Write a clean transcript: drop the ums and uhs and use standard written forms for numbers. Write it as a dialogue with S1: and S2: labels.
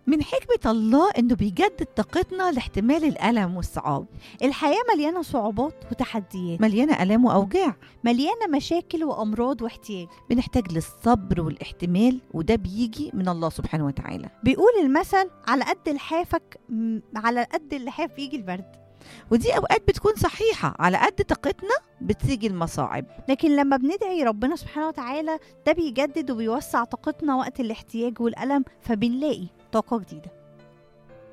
S1: من حكمة الله إنه بيجدد طاقتنا لاحتمال الألم والصعاب.
S2: الحياة مليانة صعوبات وتحديات،
S1: مليانة آلام وأوجاع،
S2: مليانة مشاكل وأمراض واحتياج.
S1: بنحتاج للصبر والاحتمال، وده بيجي من الله سبحانه وتعالى.
S2: بيقول المثل على قد لحافك على قد اللحاف يجي البرد.
S1: ودي أوقات بتكون صحيحة، على قد طاقتنا بتيجي المصاعب.
S2: لكن لما بندعي ربنا سبحانه وتعالى ده بيجدد وبيوسع طاقتنا وقت الاحتياج والألم، فبنلاقي طاقة جديدة.